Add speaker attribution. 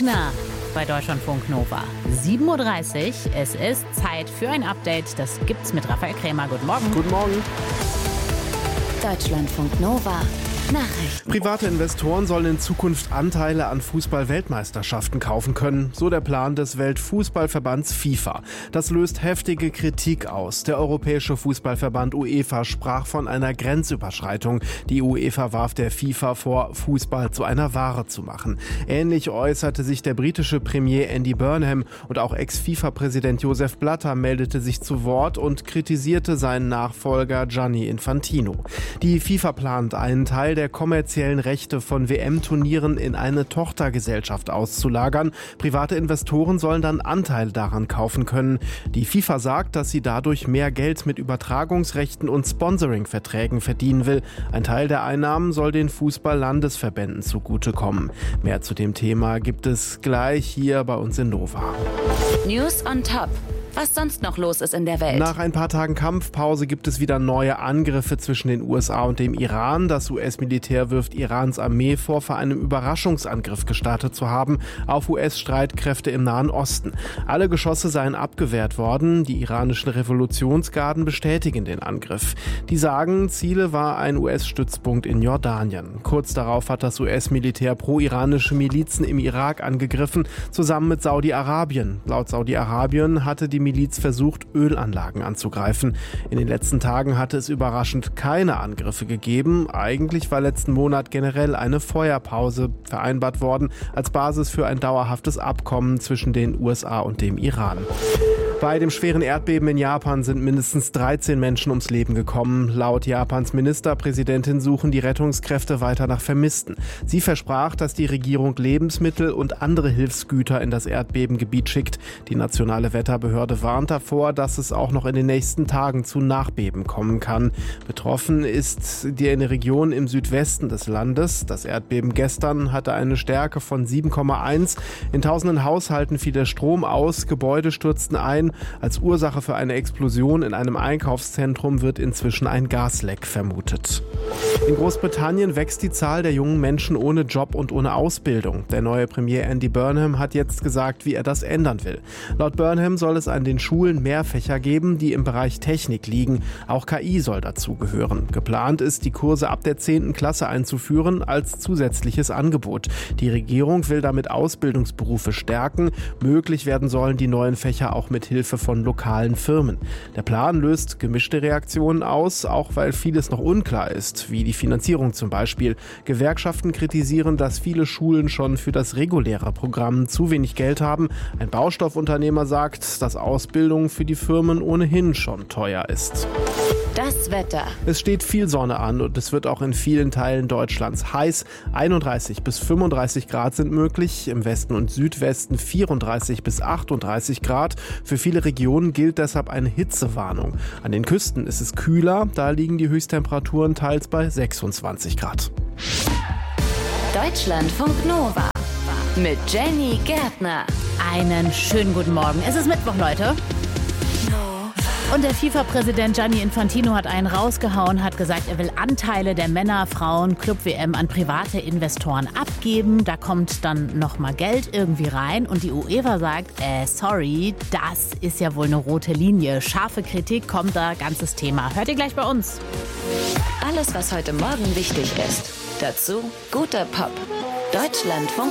Speaker 1: Wagner bei Deutschlandfunk Nova. 7:30 Uhr, es ist Zeit für ein Update. Das gibt's mit Raphael Krämer. Guten Morgen.
Speaker 2: Guten Morgen.
Speaker 3: Deutschlandfunk Nova. Nachrichten.
Speaker 2: Private Investoren sollen in Zukunft Anteile an Fußball-Weltmeisterschaften kaufen können. So der Plan des Weltfußballverbands FIFA. Das löst heftige Kritik aus. Der Europäische Fußballverband UEFA sprach von einer Grenzüberschreitung. Die UEFA warf der FIFA vor, Fußball zu einer Ware zu machen. Ähnlich äußerte sich der britische Premier Andy Burnham und auch Ex-FIFA-Präsident Joseph Blatter meldete sich zu Wort und kritisierte seinen Nachfolger Gianni Infantino. Die FIFA plant, einen Teil der kommerziellen Rechte von WM-Turnieren in eine Tochtergesellschaft auszulagern. Private Investoren sollen dann Anteile daran kaufen können. Die FIFA sagt, dass sie dadurch mehr Geld mit Übertragungsrechten und Sponsoring-Verträgen verdienen will. Ein Teil der Einnahmen soll den Fußball-Landesverbänden zugutekommen. Mehr zu dem Thema gibt es gleich hier bei uns in Nova.
Speaker 3: News on Top. Was sonst noch los ist in der Welt.
Speaker 2: Nach ein paar Tagen Kampfpause gibt es wieder neue Angriffe zwischen den USA und dem Iran. Das US-Militär wirft Irans Armee vor einem Überraschungsangriff gestartet zu haben auf US-Streitkräfte im Nahen Osten. Alle Geschosse seien abgewehrt worden. Die iranischen Revolutionsgarden bestätigen den Angriff. Die sagen, Ziele war ein US-Stützpunkt in Jordanien. Kurz darauf hat das US-Militär pro-iranische Milizen im Irak angegriffen, zusammen mit Saudi-Arabien. Laut Saudi-Arabien hatte die Miliz versucht, Ölanlagen anzugreifen. In den letzten Tagen hatte es überraschend keine Angriffe gegeben. Eigentlich war letzten Monat generell eine Feuerpause vereinbart worden, als Basis für ein dauerhaftes Abkommen zwischen den USA und dem Iran. Bei dem schweren Erdbeben in Japan sind mindestens 13 Menschen ums Leben gekommen. Laut Japans Ministerpräsidentin suchen die Rettungskräfte weiter nach Vermissten. Sie versprach, dass die Regierung Lebensmittel und andere Hilfsgüter in das Erdbebengebiet schickt. Die nationale Wetterbehörde warnt davor, dass es auch noch in den nächsten Tagen zu Nachbeben kommen kann. Betroffen ist die Region im Südwesten des Landes. Das Erdbeben gestern hatte eine Stärke von 7,1. In tausenden Haushalten fiel der Strom aus, Gebäude stürzten ein. Als Ursache für eine Explosion in einem Einkaufszentrum wird inzwischen ein Gasleck vermutet. In Großbritannien wächst die Zahl der jungen Menschen ohne Job und ohne Ausbildung. Der neue Premier Andy Burnham hat jetzt gesagt, wie er das ändern will. Laut Burnham soll es an den Schulen mehr Fächer geben, die im Bereich Technik liegen. Auch KI soll dazugehören. Geplant ist, die Kurse ab der 10. Klasse einzuführen als zusätzliches Angebot. Die Regierung will damit Ausbildungsberufe stärken. Möglich werden sollen die neuen Fächer auch mit Hilfe von lokalen Firmen. Der Plan löst gemischte Reaktionen aus, auch weil vieles noch unklar ist, wie die Finanzierung zum Beispiel. Gewerkschaften kritisieren, dass viele Schulen schon für das reguläre Programm zu wenig Geld haben. Ein Baustoffunternehmer sagt, dass Ausbildung für die Firmen ohnehin schon teuer ist.
Speaker 3: Das Wetter.
Speaker 2: Es steht viel Sonne an und es wird auch in vielen Teilen Deutschlands heiß. 31 bis 35 Grad sind möglich, im Westen und Südwesten 34 bis 38 Grad. Für viele Regionen gilt deshalb eine Hitzewarnung. An den Küsten ist es kühler, da liegen die Höchsttemperaturen teils bei 26 Grad.
Speaker 3: Deutschlandfunk Nova mit Jenny Gärtner.
Speaker 1: Einen schönen guten Morgen. Es ist Mittwoch, Leute. Und der FIFA-Präsident Gianni Infantino hat einen rausgehauen, hat gesagt, er will Anteile der Männer-Frauen-Club-WM an private Investoren abgeben. Da kommt dann nochmal Geld irgendwie rein und die UEFA sagt, sorry, das ist ja wohl eine rote Linie. Scharfe Kritik kommt da, ganzes Thema. Hört ihr gleich bei uns.
Speaker 3: Alles, was heute Morgen wichtig ist. Dazu guter Pop. Deutschlandfunk